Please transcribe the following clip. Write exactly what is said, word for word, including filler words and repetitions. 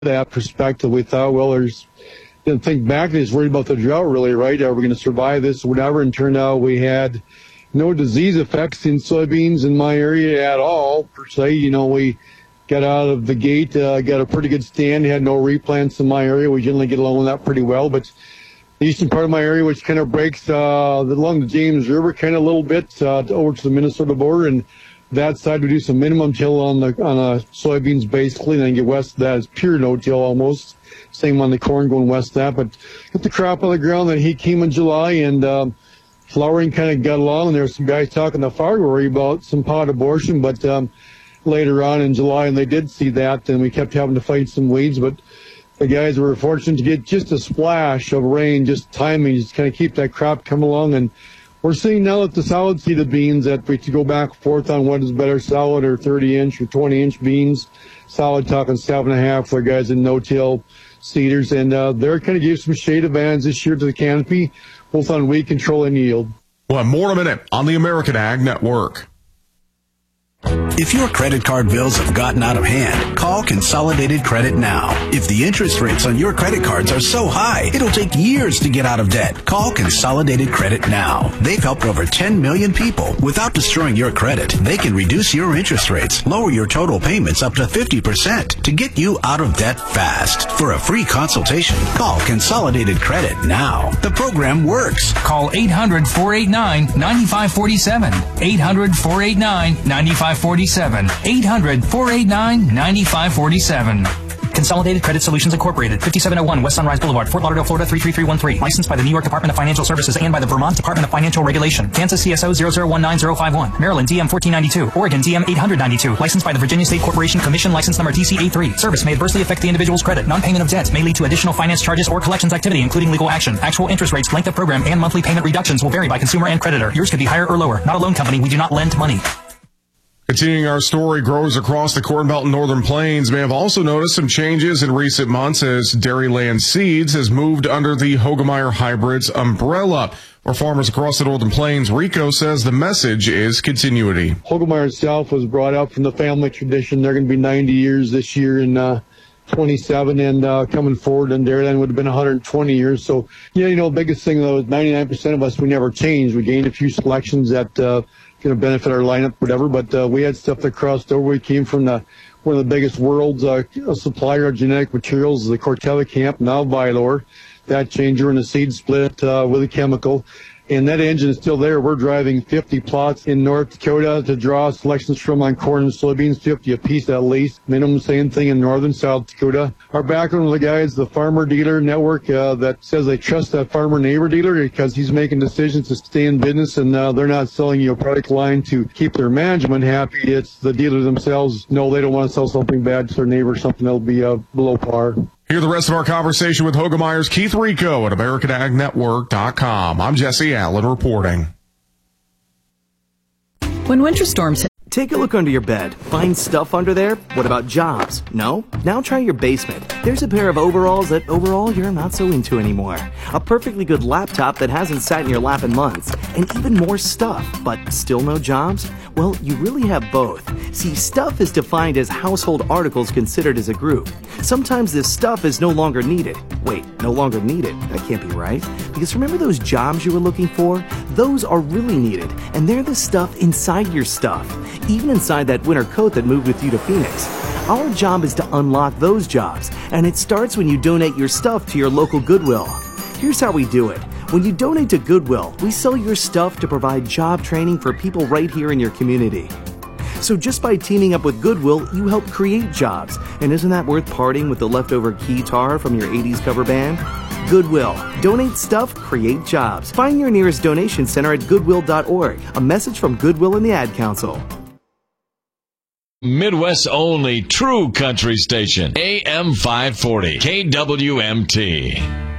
that perspective, we thought, well, there's, didn't think back, just worried about the drought really, right? Are we going to survive this or whatever? And turned out we had no disease effects in soybeans in my area at all, per se. You know, we got out of the gate, uh, got a pretty good stand, had no replants in my area. We generally get along with that pretty well, but the eastern part of my area, which kind of breaks uh, along the James River kind of a little bit uh, over to the Minnesota border, and that side we do some minimum till on the on uh, soybeans basically, and then get west of that is pure no-till almost. Same on the corn going west of that, but get the crop on the ground. Then heat came in July, and um, flowering kind of got along, and there were some guys talking to February about some pot abortion, but um, later on in July, and they did see that, and we kept having to fight some weeds, but the guys were fortunate to get just a splash of rain, just timing, just kind of keep that crop coming along. And we're seeing now that the solid seeded beans, that we could go back and forth on what is better, solid or thirty inch or twenty inch beans. Solid talking seven and a half for guys in no-till seeders. And uh, they're kind of gave some shade advantage this year to the canopy, both on weed control and yield. We'll have more in a minute on the American Ag Network. If your credit card bills have gotten out of hand, call Consolidated Credit now. If the interest rates on your credit cards are so high, it'll take years to get out of debt. Call Consolidated Credit now. They've helped over ten million people. Without destroying your credit, they can reduce your interest rates, lower your total payments up to fifty percent to get you out of debt fast. For a free consultation, call Consolidated Credit now. The program works. Call eight hundred, four eight nine, nine five four seven. eight hundred, four eight nine, nine five four seven. eight hundred, four eight nine, nine five four seven. Consolidated Credit Solutions Incorporated, fifty-seven oh one West Sunrise Boulevard, Fort Lauderdale, Florida three three three one three. Licensed by the New York Department of Financial Services and by the Vermont Department of Financial Regulation. Kansas C S O zero zero one nine zero five one. Maryland D M fourteen ninety-two. Oregon D M eight hundred ninety-two. Licensed by the Virginia State Corporation Commission, license number D C A three. Service may adversely affect the individual's credit. Non-payment of debts may lead to additional finance charges or collections activity, including legal action. Actual interest rates, length of program, and monthly payment reductions will vary by consumer and creditor. Yours could be higher or lower. Not a loan company. We do not lend money. Continuing our story, growers across the Corn Belt and Northern Plains may have also noticed some changes in recent months as Dairyland Seeds has moved under the Hoegemeyer Hybrids umbrella. For farmers across the Northern Plains, Rico says the message is continuity. Hoegemeyer itself was brought up from the family tradition. They're going to be ninety years this year in uh, twenty-seven, and uh, coming forward, and Dairyland would have been one hundred twenty years. So, yeah, you know, the biggest thing, though, is ninety-nine percent of us, we never changed. We gained a few selections that uh, going to benefit our lineup, whatever, but uh, we had stuff that crossed over. We came from the one of the biggest world's uh, supplier of genetic materials, the Corteva camp, now Vylor. That changer in the seed split uh, with a chemical. And that engine is still there. We're driving fifty plots in North Dakota to draw selections from on corn and soybeans, fifty apiece at least. Minimum same thing in northern South Dakota. Our background with the guys, the farmer dealer network uh, that says they trust that farmer neighbor dealer because he's making decisions to stay in business, and uh, they're not selling you a product line to keep their management happy. It's the dealer themselves. No, they don't want to sell something bad to their neighbor, something that'll be uh, below par. Hear the rest of our conversation with Hoegemeyer's Keith Rico at American Ag Network dot com. I'm Jesse Allen reporting. When winter storms hit, take a look under your bed. Find stuff under there? What about jobs? No? Now try your basement. There's a pair of overalls that overall you're not so into anymore. A perfectly good laptop that hasn't sat in your lap in months. And even more stuff, but still no jobs? Well, you really have both. See, stuff is defined as household articles considered as a group. Sometimes this stuff is no longer needed. Wait, no longer needed? That can't be right. Because remember those jobs you were looking for? Those are really needed, and they're the stuff inside your stuff. Even inside that winter coat that moved with you to Phoenix. Our job is to unlock those jobs, and it starts when you donate your stuff to your local Goodwill. Here's how we do it. When you donate to Goodwill, we sell your stuff to provide job training for people right here in your community. So just by teaming up with Goodwill, you help create jobs. And isn't that worth parting with the leftover guitar from your eighties cover band? Goodwill. Donate stuff, create jobs. Find your nearest donation center at goodwill dot org. A message from Goodwill and the Ad Council. Midwest's only true country station, A M five forty, K W M T.